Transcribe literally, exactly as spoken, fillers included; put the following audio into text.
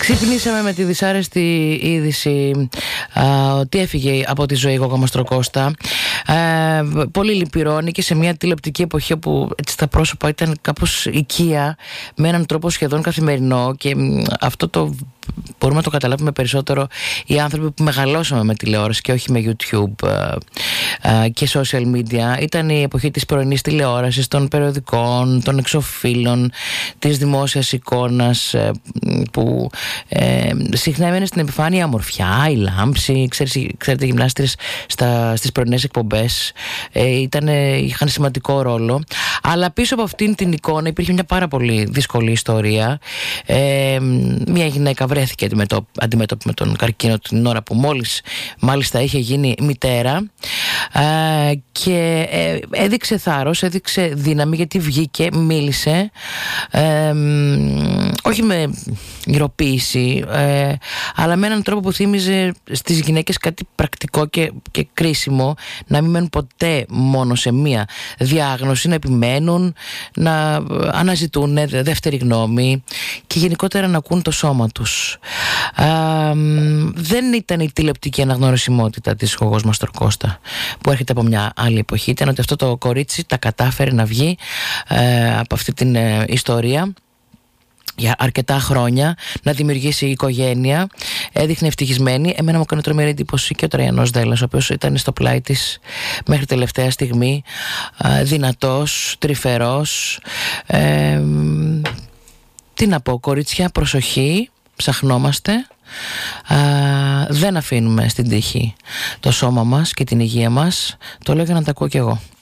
Ξυπνήσαμε με τη δυσάρεστη είδηση α, ότι έφυγε από τη ζωή η Γόγα Μαστροκώστα. Ε, πολύ λυπηρό, και σε μια τηλεοπτική εποχή όπου έτσι, τα πρόσωπα ήταν κάπως οικία, με έναν τρόπο σχεδόν καθημερινό, και αυτό το μπορούμε να το καταλάβουμε περισσότερο οι άνθρωποι που μεγαλώσαμε με τηλεόραση και όχι με YouTube ε, ε, και social media. Ήταν η εποχή της πρωινής τηλεόρασης, των περιοδικών, των εξωφύλων, της δημόσιας εικόνας, ε, που ε, συχνά έμενε στην επιφάνεια ομορφιά, η λάμψη. Ξέρεις, ξέρετε, οι γυμνάστρες στα, στις πρωινές εκπομπές ε, ήτανε, είχαν σημαντικό ρόλο, αλλά πίσω από αυτήν την εικόνα υπήρχε μια πάρα πολύ δύσκολη ιστορία. ε, μια γυναίκα βρέθηκε αντιμέτωπη με τον καρκίνο την ώρα που μόλις μάλιστα είχε γίνει μητέρα, ε, και ε, έδειξε θάρρος, έδειξε δύναμη, γιατί βγήκε, μίλησε, ε, όχι με ηροποίηση, ε, αλλά με έναν τρόπο που θύμιζε στις γυναίκες κάτι πρακτικό και, και κρίσιμο, να μην μένουν ποτέ μόνο σε μία διάγνωση, να επιμένουν, να αναζητούν δεύτερη γνώμη και γενικότερα να ακούν το σώμα τους. Ε, δεν ήταν η τηλεοπτική αναγνωρισιμότητα της Γόγος Μαστροκώστα που έρχεται από μια άλλη εποχή. Ήταν ότι αυτό το κορίτσι τα κατάφερε να βγει ε, από αυτή την ε, ιστορία για αρκετά χρόνια, να δημιουργήσει οικογένεια. Έδειχνε ευτυχισμένη. Εμένα μου έκανε τρομερή εντύπωση και ο Τραϊανός Δέλλας, ο οποίος ήταν στο πλάι της μέχρι τελευταία στιγμή, ε, δυνατός, τρυφερός. ε, τι να πω, κορίτσια, προσοχή, ψαχνόμαστε. Α, δεν αφήνουμε στην τύχη το σώμα μας και την υγεία μας. Το λέω για να τα ακούω κι εγώ.